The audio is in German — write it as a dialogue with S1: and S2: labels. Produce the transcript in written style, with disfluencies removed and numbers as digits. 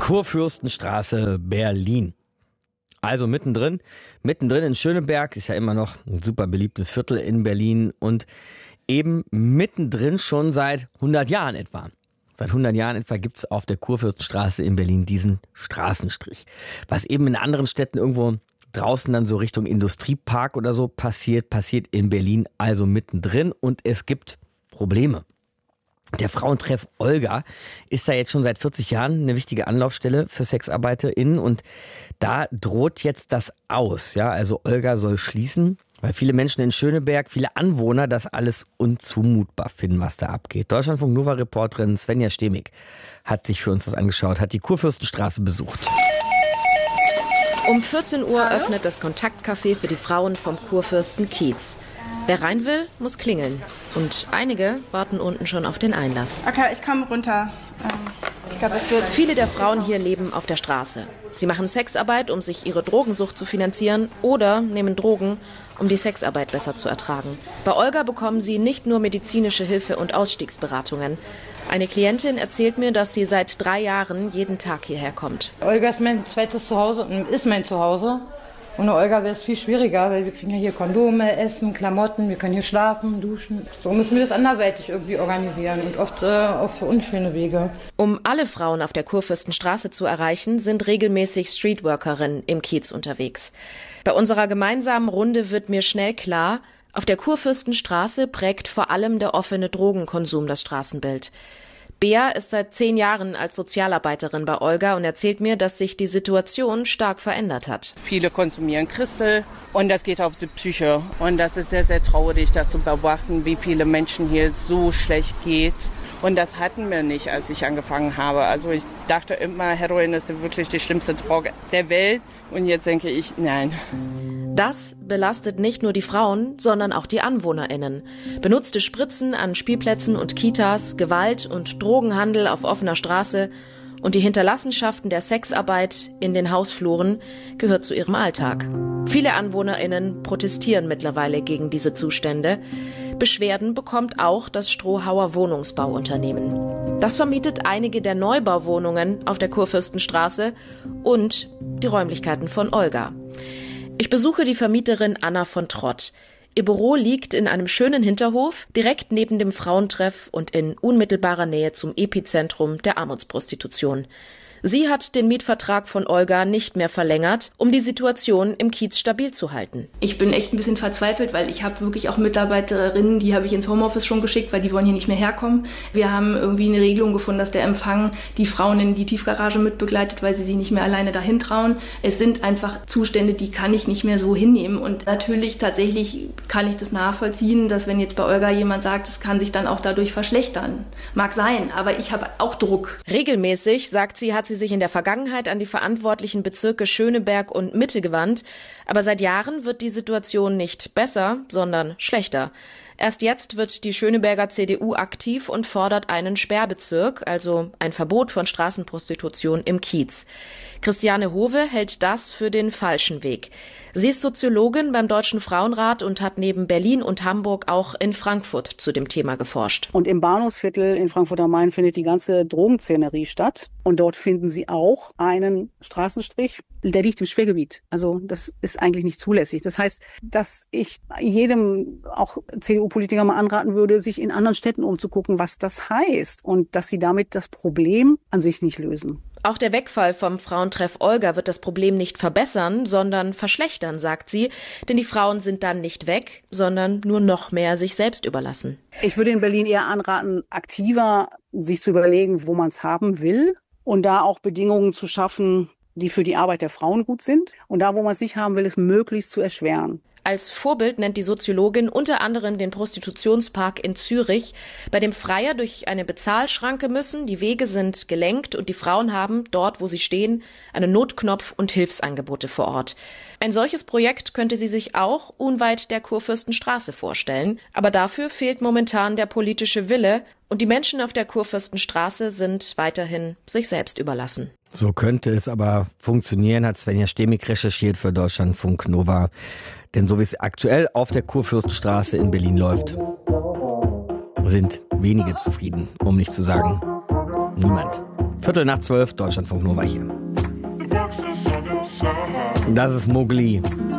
S1: Kurfürstenstraße, Berlin. Also mittendrin in Schöneberg, ist ja immer noch ein super beliebtes Viertel in Berlin und eben mittendrin schon seit 100 Jahren etwa. Seit 100 Jahren etwa gibt es auf der Kurfürstenstraße in Berlin diesen Straßenstrich. Was eben in anderen Städten irgendwo draußen dann so Richtung Industriepark oder so passiert in Berlin also mittendrin und es gibt Probleme. Der Frauentreff Olga ist da jetzt schon seit 40 Jahren eine wichtige Anlaufstelle für SexarbeiterInnen und da droht jetzt das aus. Ja, also Olga soll schließen, weil viele Menschen in Schöneberg, viele Anwohner das alles unzumutbar finden, was da abgeht. Deutschlandfunk Nova-Reporterin Svenja Stemig hat sich für uns das angeschaut, hat die Kurfürstenstraße besucht.
S2: Um 14 Uhr öffnet das Kontaktcafé für die Frauen vom Kurfürstenkiez. Wer rein will, muss klingeln. Und einige warten unten schon auf den Einlass.
S3: Okay, ich komme runter. Ich glaube, es wird...
S2: Viele der Frauen hier leben auf der Straße. Sie machen Sexarbeit, um sich ihre Drogensucht zu finanzieren oder nehmen Drogen, um die Sexarbeit besser zu ertragen. Bei Olga bekommen sie nicht nur medizinische Hilfe und Ausstiegsberatungen. Eine Klientin erzählt mir, dass sie seit 3 Jahren jeden Tag hierher kommt.
S4: Olga ist mein zweites Zuhause und ist mein Zuhause. Ohne Olga wäre es viel schwieriger, weil wir kriegen ja hier Kondome, Essen, Klamotten, wir können hier schlafen, duschen. So müssen wir das anderweitig irgendwie organisieren und oft auf unschöne Wege.
S2: Um alle Frauen auf der Kurfürstenstraße zu erreichen, sind regelmäßig Streetworkerinnen im Kiez unterwegs. Bei unserer gemeinsamen Runde wird mir schnell klar, auf der Kurfürstenstraße prägt vor allem der offene Drogenkonsum das Straßenbild. Bea ist seit 10 Jahren als Sozialarbeiterin bei Olga und erzählt mir, dass sich die Situation stark verändert hat.
S5: Viele konsumieren Crystal und das geht auf die Psyche. Und das ist sehr, sehr traurig, das zu beobachten, wie viele Menschen hier so schlecht geht. Und das hatten wir nicht, als ich angefangen habe. Also ich dachte immer, Heroin ist wirklich die schlimmste Droge der Welt. Und jetzt denke ich, nein.
S2: Das belastet nicht nur die Frauen, sondern auch die AnwohnerInnen. Benutzte Spritzen an Spielplätzen und Kitas, Gewalt und Drogenhandel auf offener Straße und die Hinterlassenschaften der Sexarbeit in den Hausfluren gehört zu ihrem Alltag. Viele AnwohnerInnen protestieren mittlerweile gegen diese Zustände. Beschwerden bekommt auch das Strohauer Wohnungsbauunternehmen. Das vermietet einige der Neubauwohnungen auf der Kurfürstenstraße und die Räumlichkeiten von Olga. Ich besuche die Vermieterin Anna von Trott. Ihr Büro liegt in einem schönen Hinterhof, direkt neben dem Frauentreff und in unmittelbarer Nähe zum Epizentrum der Armutsprostitution. Sie hat den Mietvertrag von Olga nicht mehr verlängert, um die Situation im Kiez stabil zu halten.
S6: Ich bin echt ein bisschen verzweifelt, weil ich habe wirklich auch Mitarbeiterinnen, die habe ich ins Homeoffice schon geschickt, weil die wollen hier nicht mehr herkommen. Wir haben irgendwie eine Regelung gefunden, dass der Empfang die Frauen in die Tiefgarage mitbegleitet, weil sie sich nicht mehr alleine dahin trauen. Es sind einfach Zustände, die kann ich nicht mehr so hinnehmen. Und natürlich tatsächlich kann ich das nachvollziehen, dass wenn jetzt bei Olga jemand sagt, es kann sich dann auch dadurch verschlechtern. Mag sein, aber ich habe auch Druck.
S2: Regelmäßig, sagt sie, hat sie sich in der Vergangenheit an die verantwortlichen Bezirke Schöneberg und Mitte gewandt. Aber seit Jahren wird die Situation nicht besser, sondern schlechter. Erst jetzt wird die Schöneberger CDU aktiv und fordert einen Sperrbezirk, also ein Verbot von Straßenprostitution im Kiez. Christiane Hove hält das für den falschen Weg. Sie ist Soziologin beim Deutschen Frauenrat und hat neben Berlin und Hamburg auch in Frankfurt zu dem Thema geforscht.
S7: Und im Bahnhofsviertel in Frankfurt am Main findet die ganze Drogenszenerie statt. Und dort finden Sie auch einen Straßenstrich, der liegt im Sperrgebiet. Also das ist eigentlich nicht zulässig. Das heißt, dass ich jedem, auch CDU-Politiker, mal anraten würde, sich in anderen Städten umzugucken, was das heißt. Und dass sie damit das Problem an sich nicht lösen.
S2: Auch der Wegfall vom Frauentreff Olga wird das Problem nicht verbessern, sondern verschlechtern, sagt sie. Denn die Frauen sind dann nicht weg, sondern nur noch mehr sich selbst überlassen.
S7: Ich würde in Berlin eher anraten, aktiver sich zu überlegen, wo man es haben will. Und da auch Bedingungen zu schaffen, die für die Arbeit der Frauen gut sind. Und da, wo man es nicht haben will, es möglichst zu erschweren.
S2: Als Vorbild nennt die Soziologin unter anderem den Prostitutionspark in Zürich, bei dem Freier durch eine Bezahlschranke müssen, die Wege sind gelenkt und die Frauen haben, dort wo sie stehen, einen Notknopf und Hilfsangebote vor Ort. Ein solches Projekt könnte sie sich auch unweit der Kurfürstenstraße vorstellen, aber dafür fehlt momentan der politische Wille und die Menschen auf der Kurfürstenstraße sind weiterhin sich selbst überlassen.
S1: So könnte es aber funktionieren, hat Svenja Stemig recherchiert für Deutschlandfunk Nova. Denn so wie es aktuell auf der Kurfürstenstraße in Berlin läuft, sind wenige zufrieden, um nicht zu sagen niemand. 12:15, Deutschlandfunk Nova hier. Das ist Mowgli.